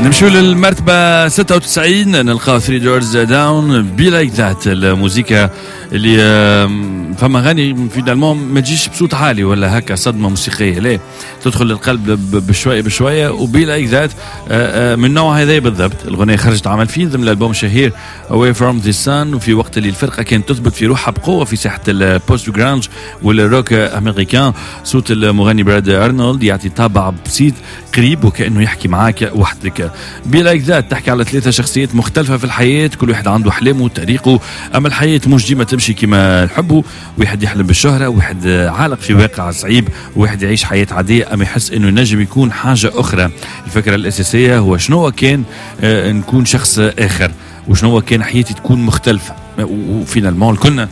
نمشيو للمرتبة 96 نلقاو 3 دورز داون بي لايك ذات. الموسيقى اللي فما غني فينالمون ما تجيش بصوت عالي ولا هكا صدمة موسيقية، لا تدخل للقلب بشوية بشوية. وبي لايك ذات من نوع هذا بالضبط. الغنية خرجت عام 2000 ضمن الألبوم الشهير Away From The Sun، وفي وقت اللي الفرقة كانت تثبت في روحها بقوة في ساحة البوست جرانج والروك أمريكان. صوت المغني براد أرنولد يعطي طابع بسيط قريب وكأنه يحكي معاك وحدك. بي لايك ذات تحكي على 3 شخصيات مختلفة في الحياة، كل واحد عنده أحلامه وطريقه، أما الحياة مش ديما تمشي كما نحبه. واحد يحلم بالشهرة، واحد عالق في واقع صعيب، واحد يعيش حياة عادية أما يحس إنه نجم يكون حاجة أخرى. الفكرة الأساسية هو شنو كان نكون شخص آخر، وشنو كان حياتي تكون مختلفة. وفينالمون الكلنا